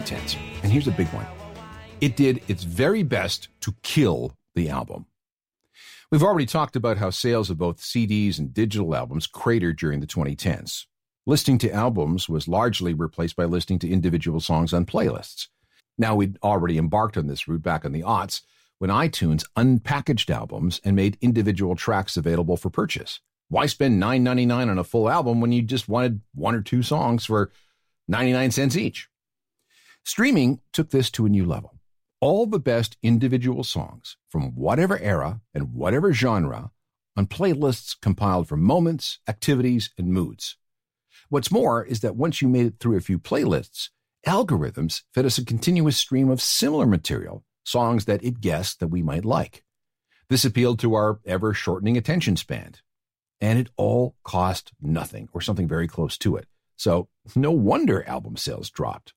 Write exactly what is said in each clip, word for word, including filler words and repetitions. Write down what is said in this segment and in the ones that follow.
tens. And here's a big one. It did its very best to kill the album. We've already talked about how sales of both C Ds and digital albums cratered during the twenty tens. Listening to albums was largely replaced by listening to individual songs on playlists. Now, we'd already embarked on this route back in the aughts when iTunes unpackaged albums and made individual tracks available for purchase. Why spend nine ninety-nine on a full album when you just wanted one or two songs for ninety-nine cents each? Streaming took this to a new level. All the best individual songs from whatever era and whatever genre on playlists compiled from moments, activities, and moods. What's more is that once you made it through a few playlists, algorithms fed us a continuous stream of similar material, songs that it guessed that we might like. This appealed to our ever-shortening attention span. And it all cost nothing, or something very close to it. So no wonder album sales dropped.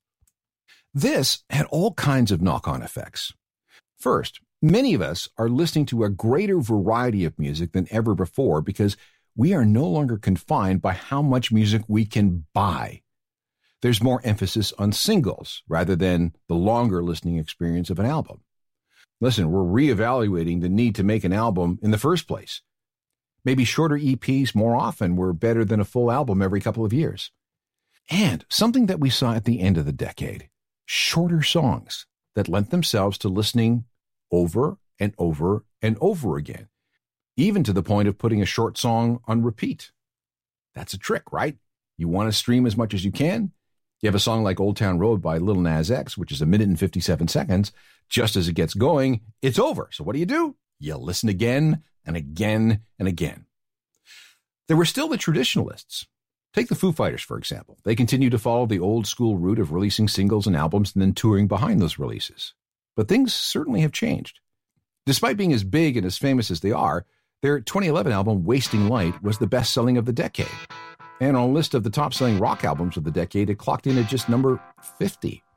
This had all kinds of knock-on effects. First, many of us are listening to a greater variety of music than ever before because we are no longer confined by how much music we can buy. There's more emphasis on singles rather than the longer listening experience of an album. Listen, we're reevaluating the need to make an album in the first place. Maybe shorter E Ps more often were better than a full album every couple of years. And something that we saw at the end of the decade, shorter songs that lent themselves to listening over and over and over again, even to the point of putting a short song on repeat. That's a trick, right? You want to stream as much as you can? You have a song like Old Town Road by Lil Nas X, which is a minute and fifty-seven seconds. Just as it gets going, it's over. So what do you do? You listen again and again and again. There were still the traditionalists. Take the Foo Fighters, for example. They continue to follow the old school route of releasing singles and albums and then touring behind those releases. But things certainly have changed. Despite being as big and as famous as they are, their twenty eleven album, Wasting Light, was the best-selling of the decade. And on a list of the top-selling rock albums of the decade, it clocked in at just number fifty.